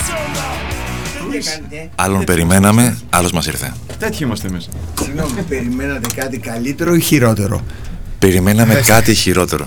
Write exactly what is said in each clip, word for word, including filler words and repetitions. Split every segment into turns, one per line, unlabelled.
Άλλον περιμέναμε, άλλος μας ήρθε.
Τέτοιοι είμαστε εμείς.
Συγγνώμη, περιμένατε κάτι καλύτερο ή χειρότερο?
Περιμέναμε κάτι χειρότερο.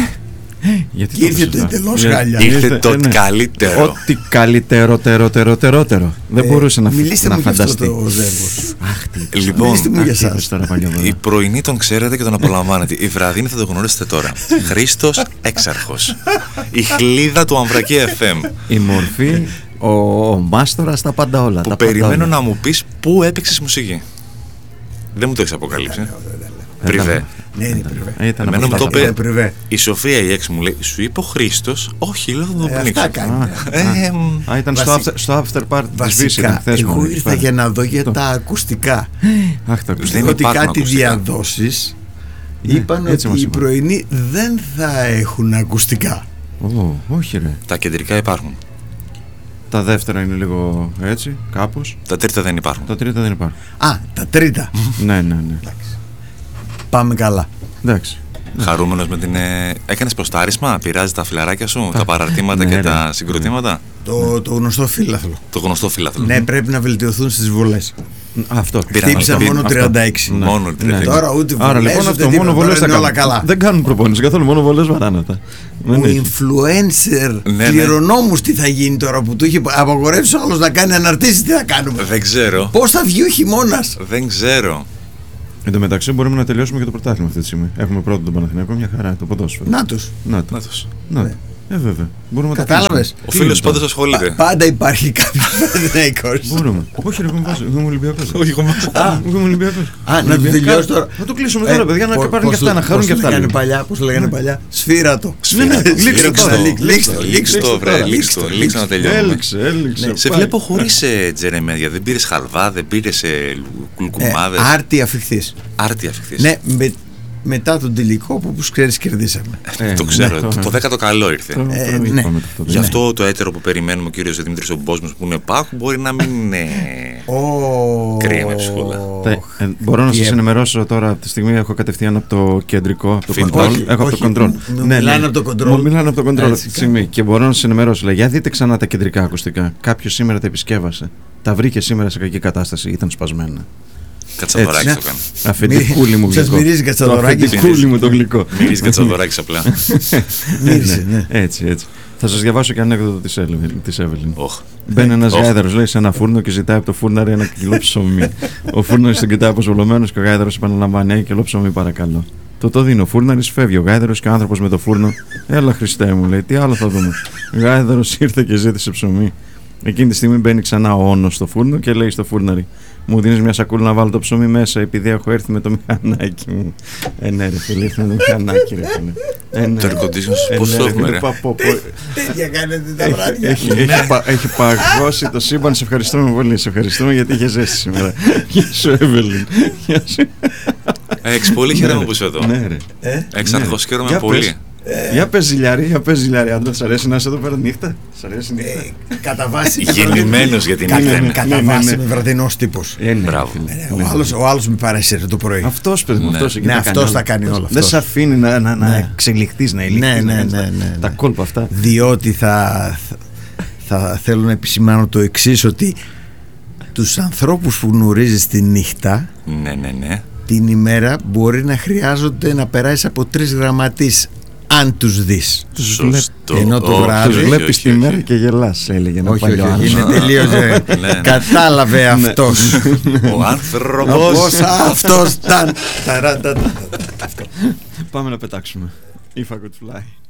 Γιατί
Και ήρθε το εντελώς χάλια.
Ήρθε το καλύτερο.
Ό,τι καλύτερο, τερό, τερό, τερότερο. Δεν μπορούσε να
Μιλήστε
να
μου για αυτό
φανταστεί.
το Ζεύγος.
Αχ, τι.
Λοιπόν,
Μιλήστε μου για
Αχ, τι
εσάς.
είπες τώρα, παλιό,
η πρωινή τον ξέρετε και τον απολαμβάνετε. Η βραδινή θα το γνωρίσετε τώρα. Χρήστος Έξαρχος. Η χλίδα του Αμβρακή εφ εμ.
Η μορφή, ο, ο μάστορας, τα πάντα όλα.
Που
τα
περιμένω
πάντα όλα.
να μου πεις πού έπαιξες μουσική. Δεν μου το έχεις αποκαλύψει. Πριβέ.
Ναι, είναι πριβέ.
Ε, ήταν
Εμένα
από
μου το
αυτά.
είπε
πριβέ.
η Σοφία η έξι μου λέει. Σου είπε ο Χρήστος. Όχι, λέω θα το
Ε,
πνίξω.
Αυτά κάνει.
Ε, μ,
Α, ήταν στο
Βασι-
after, στο after party της Βύση, ήταν
Βασικά,
χθες
εγώ
μόνο,
ήρθα
πέρα.
για να δω για τα ακουστικά.
Αχ, τα ακουστικά.
Δεν
Ότι
υπάρχουν
κάτι
ακουστικά.
διαδόσεις
Ναι,
είπαν
έτσι
ότι
μας
οι
είπαν.
πρωινοί δεν θα έχουν ακουστικά.
Ω, όχι ρε.
τα κεντρικά υπάρχουν.
Τα δεύτερα είναι λίγο έτσι, κάπως.
Τα τρίτα δεν υπάρχουν.
Τα τρίτα δεν υπάρχουν.
Α, τα τρίτα.
Ναι, ναι, ναι.
Πάμε καλά.
Εντάξει.
Χαρούμενος με την. Ε... Έκανες προστάρισμα, πειράζει τα φιλαράκια σου, τα παραρτήματα
Ναι,
και
ρε.
τα συγκροτήματα.
Το, το γνωστό φύλαθλο.
Το γνωστό φιλάθλο.
Ναι, πρέπει να βελτιωθούν στις βολές.
Αυτό.
Πήραν
Χτύπησα
αυτό.
μόνο
Αυτό.
τριάντα έξι.
Ναι.
Μόνο τριάντα έξι.
Τώρα ούτε
Άρα
βολές,
λοιπόν
ούτε
αυτό,
τίποτα.
μόνο βολές
Τώρα
θα
είναι όλα
κάνουν.
καλά.
Δεν κάνουν προπόνηση καθόλου, μόνο βολές βαράνε τα.
Ο influencer
Ναι, ναι.
κληρονόμους τι θα γίνει τώρα που του είχε απαγορεύσει ο άλλος να κάνει αναρτήσεις, τι θα κάνουμε?
Δεν ξέρω.
Πώς θα βγει ο χειμώνας?
Δεν ξέρω.
Εν τω μεταξύ μπορούμε να τελειώσουμε και το πρωτάθλημα αυτή τη στιγμή. Έχουμε πρώτο τον Παναθηναϊκό, μια χαρά, το ποδόσφαιρο.
Να τους.
Να το.
Νάτος.
Να το. Ε, βέβαια. Μπορούμε να τα
Κατάλαβες?
κλείσουμε.
Ο
Τι
φίλος
είναι τώρα?
πάντως ασχολείται.
Πάντα υπάρχει κάποιος Παναθηναϊκός.
Μπορούμε. Όχι, ρε, εγώ είμαι Ολυμπιακός.
Όχι, εγώ
Α,
Εγώ είμαι Ολυμπιακός.
Α, να το τελειώσει τώρα.
Να το κλείσουμε
Ε,
τώρα, παιδιά, να
πο-
πάρουν και
πώς
αυτά, να
το-
χαρούν
πώς
και
το
αυτά.
λέγανε
λίγο.
παλιά, πώς το λέγανε παλιά? Σφύρατο.
Ναι, ναι, λήξτε
Λήξτε
τώρα.
το,
λήξτε,
λήξτε το,
λήξτε,
λήξτε το, βρε,
λήξτε
λήξτε
το,
το, λήξτε να τελειώνουμε.
Έληξε, έληξε.
Σε
πάει.
βλέπω χωρίς ε, τζερεμέδια, δεν πήρες χαλβά, δεν πήρες ε, λου-
Ε,
λουκουμάδες.
Άρτη αφιχθής.
Άρτια αφιχθείς.
Ναι, με, μετά τον τελικό που όπως ξέρεις κερδίσαμε.
Ε,
Το ξέρω,
ναι,
το-
το-
το δέκατο καλό ήρθε.
Το
Ε,
προηγούμενο
ναι.
με αυτό,
Γι'
ναι.
αυτό το έτερο που περιμένουμε ο κύριος Δημήτρης ο Μπόσμος που είναι Πάκου μπορεί να μην είναι.
Ω,
Κρύα με ψυχούλα.
Τε- ε, μπορώ να
Τι
σας
έ-
ενημερώσω τώρα από τη στιγμή έχω κατευθείαν από το κεντρικό, από το
Φίλ,
control.
όχι,
Έχω από
όχι,
το control.
μου- μου μιλάνε από το control.
Μου μιλάνε από το control αυτή
Έτσι,
τη στιγμή. Και μπορώ να σας ενημερώσω. Λέει, για δείτε ξανά τα κεντρικά ακουστικά. Κάποιος σήμερα τα επισκέβασε. Τα βρήκε σήμερα σε κακή κατάσταση. Ήταν σπασμένα.
Κατσαδωράκι
Έτσι.
το κάνει.
Αφεντικούλη μου
Σας
γλυκό.
μυρίζει κατσαδωράκι?
Το αφεντικούλη μου το γλυκό.
Μυρίζει κατσαδωράκι απλά.
Μύρισε, ναι.
Έτσι, έτσι. Θα σας διαβάσω και ανέκδοτο της Εύελιν. της Εύελιν.
Οχ.
Μπαίνει ένας
Οχ.
γάιδαρος, λέει, σε ένα φούρνο και ζητάει από το φούρναρι ένα κιλό ψωμί. Ο φούρναρης τον κοιτάει αποσβολωμένος και ο γάιδαρος επαναλαμβάνει: ένα κιλό ψωμί, παρακαλώ. Το το δίνει ο φούρναρης, φεύγει ο γάιδαρος και ο άνθρωπος με το φούρνο. Έλα, Χριστέ μου, λέει, τι άλλο θα δούμε. Ο γάιδαρος ήρθε και ζήτησε ψωμί. Εκείνη τη στιγμή μπαίνει ξανά ο όνος στο φούρνο και λέει στο φούρναρη: μου δίνεις μια σακούλα να βάλω το ψωμί μέσα, επειδή έχω έρθει με το μηχανάκι μου. Ε, ναι, ρε φίλε, ήρθε με το μηχανάκι, ρε φίλε. Ε, ναι,
Το
ρε.
air condition
Ε,
πώς
ναι,
το
ρε,
έχουμε,
φίλε,
ρε.
πα- πω- πω.
Τέτοια κάνετε τα
Έχει,
βράδια.
έχει, έχει, πα- έχει παγώσει το σύμπαν. Σε ευχαριστούμε πολύ. Σε ευχαριστούμε γιατί είχε ζέσει σήμερα. Γεια σου, Εύελιν. Γεια σου.
Εξ πολύ χαίρομαι που είσαι εδώ.
Ναι, ρε.
Ε,
Εξαρχώς χαίρομαι
Για
πολύ.
πες. Για πες ζηλιάρη, για πες ζηλιάρη. Άντρα, σ' αρέσει να είσαι εδώ πέρα νύχτα? Σ' αρέσει νύχτα?
ε, Κατά βάση.
Γεννημένος για την
Κατά-
νύχτα είναι.
Κατά
Ναι, ναι,
βάση
ναι.
είμαι βραδινός τύπος.
Ε, ναι,
Μπράβο.
φίλε.
Ε, Ο άλλος, ο άλλος με παρέσυρε το πρωί.
Αυτός, παιδί μου,
Ναι.
αυτός εκεί
Ναι,
τα
αυτός
κάνει
τα
όλα.
κάνει όλα,
Δεν
αυτός.
σε αφήνει να, να, να
Ναι.
εξελιχθείς, να ελιχθείς.
Ναι,
να
ναι,
κάνεις
ναι,
τα-
ναι,
Τα
ναι.
κόλπα αυτά.
Διότι θα, θα θέλω να επισημάνω το εξής, ότι τους ανθρώπους που γνωρίζεις τη νύχτα
Ναι, ναι, ναι.
την ημέρα μπορεί να χρειάζονται να περάσει από τρεις γραμματείς αν τους δεις.
Τους
Σωστό.
Ενώ το
Όχι,
βράδυ-
Τους
όχι,
βλέπεις
όχι,
τη
όχι.
μέρα και γελάς, έλεγε ένα
Όχι, όχι,
παλιό
όχι,
άνθρωπο.
είναι τελείως ε,
ναι.
κατάλαβε αυτός.
Ο άνθρωπος.
Πώς αυτός ήταν. Ταρατατα.
Πάμε να πετάξουμε. If I could fly.